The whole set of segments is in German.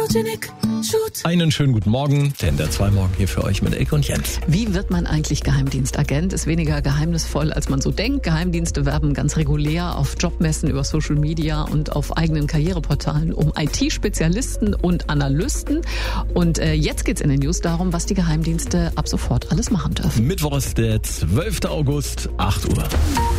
Einen schönen guten Morgen, denn der 2 Morgen hier für euch mit Elke und Jens. Wie wird man eigentlich Geheimdienstagent? Ist weniger geheimnisvoll, als man so denkt. Geheimdienste werben ganz regulär auf Jobmessen, über Social Media und auf eigenen Karriereportalen um IT-Spezialisten und Analysten. Und jetzt geht's in den News darum, was die Geheimdienste ab sofort alles machen dürfen. Mittwoch ist der 12. August, 8 Uhr.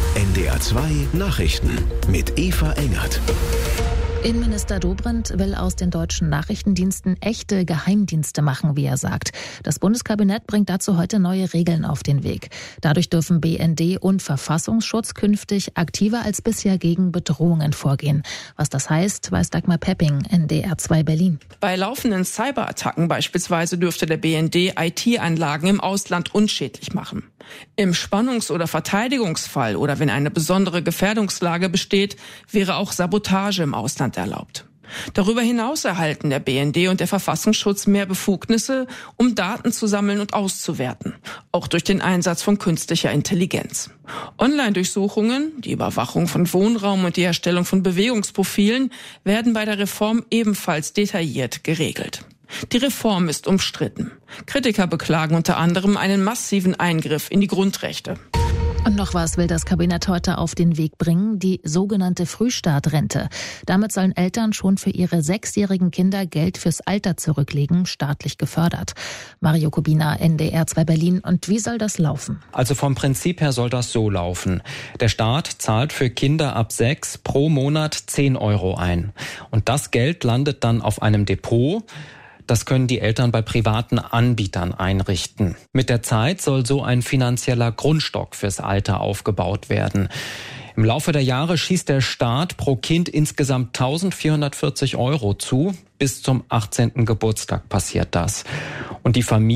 NDR 2 Nachrichten mit Eva Engert. Innenminister Dobrindt will aus den deutschen Nachrichtendiensten echte Geheimdienste machen, wie er sagt. Das Bundeskabinett bringt dazu heute neue Regeln auf den Weg. Dadurch dürfen BND und Verfassungsschutz künftig aktiver als bisher gegen Bedrohungen vorgehen. Was das heißt, weiß Dagmar Pepping, NDR 2 Berlin. Bei laufenden Cyberattacken beispielsweise dürfte der BND IT-Anlagen im Ausland unschädlich machen. Im Spannungs- oder Verteidigungsfall oder wenn eine besondere Gefährdungslage besteht, wäre auch Sabotage im Ausland erlaubt. Darüber hinaus erhalten der BND und der Verfassungsschutz mehr Befugnisse, um Daten zu sammeln und auszuwerten, auch durch den Einsatz von künstlicher Intelligenz. Online-Durchsuchungen, die Überwachung von Wohnraum und die Erstellung von Bewegungsprofilen werden bei der Reform ebenfalls detailliert geregelt. Die Reform ist umstritten. Kritiker beklagen unter anderem einen massiven Eingriff in die Grundrechte. Und noch was will das Kabinett heute auf den Weg bringen, die sogenannte Frühstartrente. Damit sollen Eltern schon für ihre 6-jährigen Kinder Geld fürs Alter zurücklegen, staatlich gefördert. Mario Kubina, NDR 2 Berlin. Und wie soll das laufen? Also vom Prinzip her soll das so laufen. Der Staat zahlt für Kinder ab 6 pro Monat 10 € ein. Und das Geld landet dann auf einem Depot. Das können die Eltern bei privaten Anbietern einrichten. Mit der Zeit soll so ein finanzieller Grundstock fürs Alter aufgebaut werden. Im Laufe der Jahre schießt der Staat pro Kind insgesamt 1.440 € zu. Bis zum 18. Geburtstag passiert das. Und die Familie